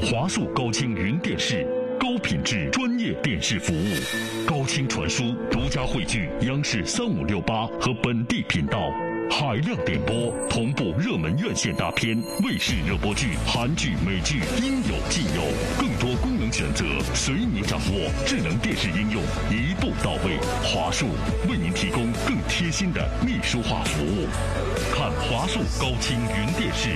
华数高清云电视，高品质专业电视服务，高清传输，独家汇聚央视3568和本地频道，海量点播，同步热门院线大片、卫视热播剧、韩剧、美剧，应有尽有，更多功能选择随你掌握。智能电视应用一步到位，华数为您提供更贴心的秘书化服务。看华数高清云电视，